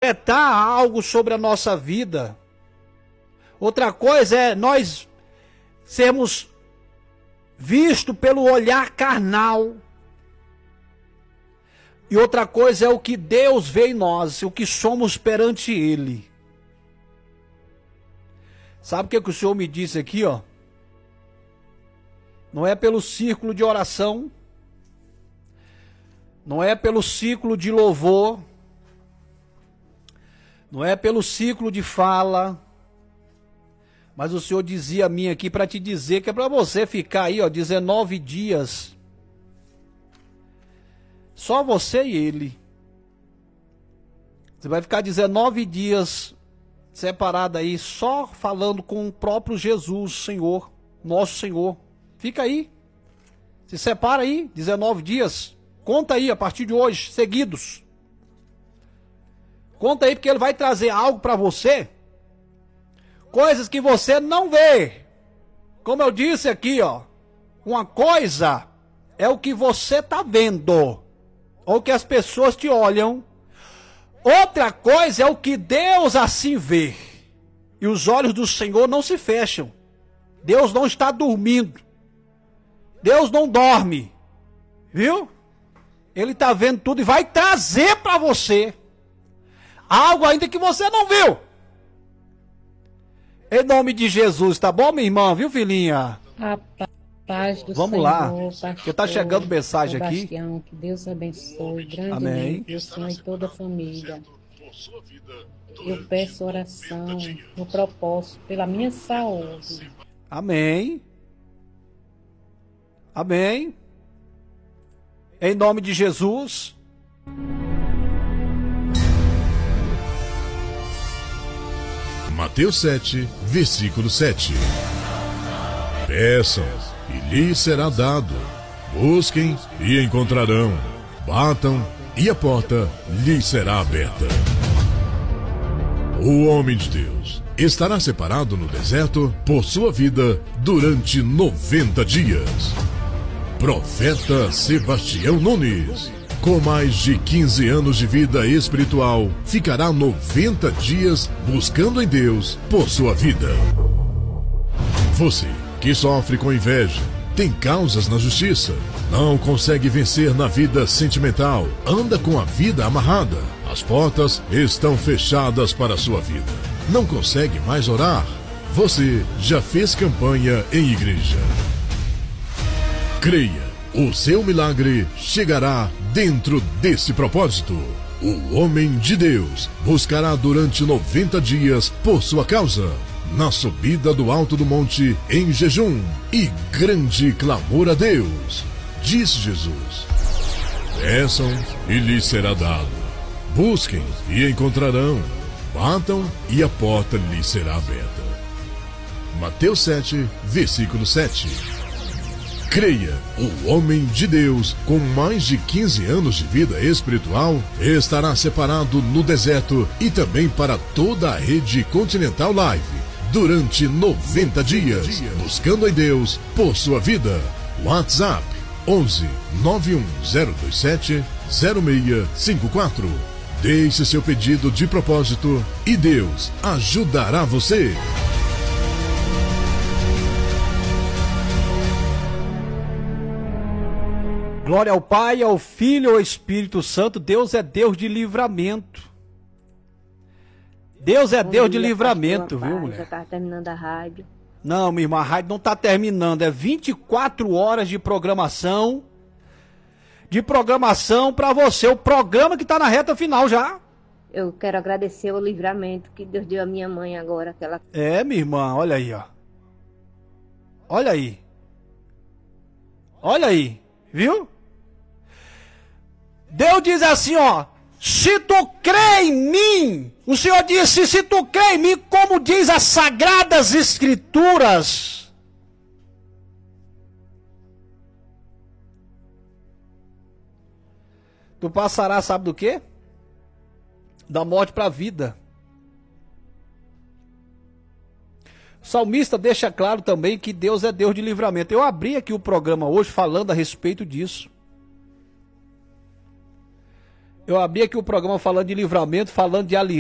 decretar algo sobre a nossa vida. Outra coisa é nós sermos vistos pelo olhar carnal. E outra coisa é o que Deus vê em nós, o que somos perante Ele. Sabe o que o Senhor me disse aqui, ó? Não é pelo círculo de oração, não é pelo círculo de louvor, não é pelo círculo de fala, mas o Senhor dizia a mim aqui para te dizer que é para você ficar aí, ó, 19 dias, só você e Ele. Você vai ficar 19 dias separado aí, só falando com o próprio Jesus, Senhor, nosso Senhor. Fica aí, se separa aí, 19 dias, conta aí a partir de hoje, seguidos. Conta aí porque Ele vai trazer algo para você, coisas que você não vê. Como eu disse aqui, ó, uma coisa é o que você tá vendo, ou que as pessoas te olham. Outra coisa é o que Deus assim vê. E os olhos do Senhor não se fecham. Deus não está dormindo. Deus não dorme, viu? Ele está vendo tudo e vai trazer para você algo ainda que você não viu. Em nome de Jesus, tá bom, minha irmã? Viu, filhinha? A paz do Vamos Senhor, lá, pastor, porque tá chegando mensagem aqui. Sebastião, que Deus abençoe grandemente o Senhor e toda a família. Eu peço oração no propósito pela minha saúde. Amém. Amém. Em nome de Jesus. Mateus 7, versículo 7. Peçam e lhes será dado. Busquem e encontrarão. Batam e a porta lhes será aberta. O homem de Deus estará separado no deserto por sua vida durante 90 dias. Profeta Sebastião Nunes, com mais de 15 anos de vida espiritual, ficará 90 dias buscando em Deus por sua vida. Você que sofre com inveja, tem causas na justiça, não consegue vencer na vida sentimental, anda com a vida amarrada, as portas estão fechadas para a sua vida, não consegue mais orar, você já fez campanha em igreja. Creia, o seu milagre chegará dentro desse propósito. O homem de Deus buscará durante 90 dias por sua causa, na subida do alto do monte em jejum e grande clamor a Deus. Disse Jesus: peçam e lhes será dado, busquem e encontrarão, batam e a porta lhes será aberta. Mateus 7, versículo 7. Creia, o homem de Deus, com mais de 15 anos de vida espiritual, estará separado no deserto e também para toda a rede Continental Live, durante 90 dias, buscando em Deus por sua vida. WhatsApp 11 91027 0654. Deixe seu pedido de propósito e Deus ajudará você. Glória ao Pai, ao Filho e ao Espírito Santo. Deus é Deus de livramento. Deus é Deus de livramento, viu, mulher? Já tá terminando a rádio. Não, minha irmã, a rádio não tá terminando. É 24 horas de programação. De programação pra você. O programa que tá na reta final já. Eu quero agradecer o livramento que Deus deu à minha mãe agora. Aquela... É, minha irmã, olha aí, ó. Olha aí. Olha aí, viu? Deus diz assim, ó: se tu crê em mim, o Senhor disse, se tu crê em mim, como diz as Sagradas Escrituras, tu passarás, sabe do quê? Da morte para a vida. O salmista deixa claro também que Deus é Deus de livramento. Eu abri aqui o programa hoje falando a respeito disso. Eu abri aqui o programa falando de livramento, falando de aliança.